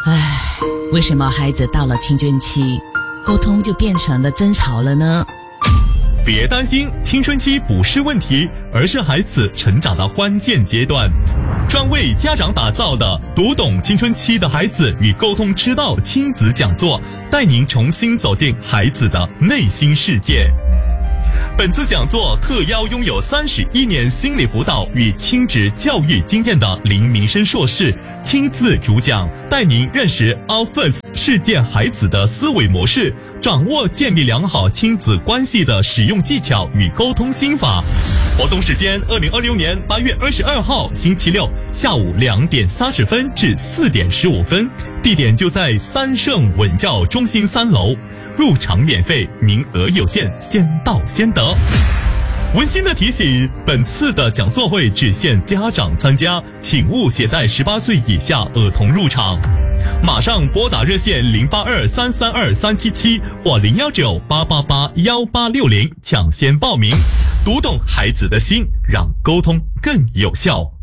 唉，为什么孩子到了青春期，沟通就变成了争吵了呢？ 别担心，青春期不是问题，而是孩子成长的关键阶段。专为家长打造的读懂青春期的孩子与沟通之道亲子讲座，带您重新走进孩子的内心世界。本次讲座特邀拥有31年心理辅导与亲职教育经验的林明生硕士亲自主讲，带您认识 Alphas 事件孩子的思维模式，掌握建立良好亲子关系的使用技巧与沟通心法。活动时间2026年8月22号星期六下午2点30分至4点15分，地点就在三圣稳教中心3楼，入场免费，名额有限，先到先得。温馨的提醒，本次的讲座会只限家长参加，请勿携带18岁以下儿童入场。马上拨打热线082-332-377或019-888-1860抢先报名，读懂孩子的心，让沟通更有效。